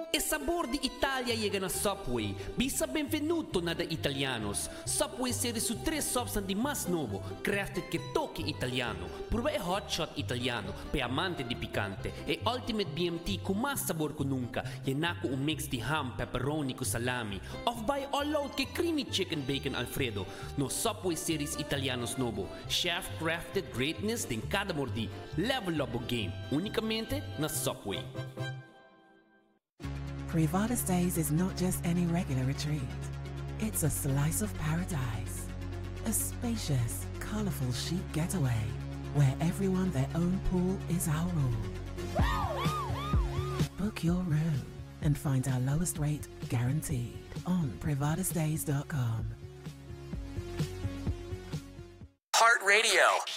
E sabor di Italia llega na Subway. Bisa benvenuto na da Italianos. Subway serie su 3 subs di mas novo, crafted che tocchi italiano. Prueba e hot shot italiano, pe amante di picante. E ultimate BMT con mas sabor ko nunca. Yenako un mix di ham, pepperoni con salami. Off by all out che creamy chicken bacon Alfredo. No Subway series Italianos novo. Chef crafted greatness din cada mordi. Level up o game. Unicamente na Subway. Privada Stays is not just any regular retreat. It's a slice of paradise. A spacious, colourful chic getaway where everyone their own pool is our rule. Book your room and find our lowest rate guaranteed on privadastays.com. Heart Radio.